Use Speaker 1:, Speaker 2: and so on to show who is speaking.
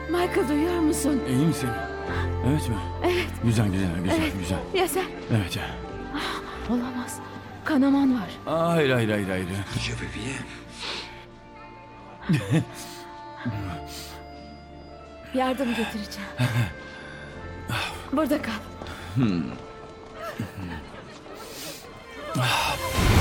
Speaker 1: Michael, duyuyor musun?
Speaker 2: İyi misin? Evet mi?
Speaker 1: Evet.
Speaker 2: Güzel.
Speaker 1: Ya sen?
Speaker 2: Evet.
Speaker 1: Olamaz. Kanaman var.
Speaker 2: Hayır.
Speaker 3: Je vais bien.
Speaker 1: Yardım getireceğim. Burada kal.